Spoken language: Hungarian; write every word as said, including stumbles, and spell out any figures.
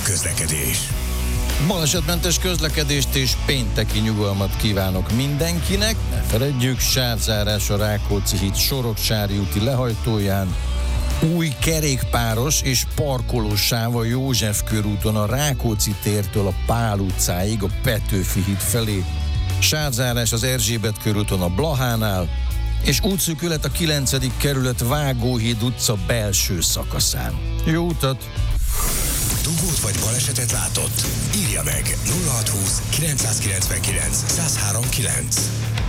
közlekedés. Balesetmentes közlekedést és pénteki nyugalmat kívánok mindenkinek. Ne feledjük, sávzárás a Rákóczi híd Soroksári úti lehajtóján, új kerékpáros és parkolósáv a József körúton a Rákóczi tértől a Pál utcáig, a Petőfi híd felé, sávzárás az Erzsébet körúton a Blahánál, és útszűkület a kilencedik kerület Vágóhíd utca belső szakaszán. Jó utat! Dugót vagy balesetet látott? Írja meg nulla hatszázhúsz kilencszázkilencvenkilenc százhárom kilenc.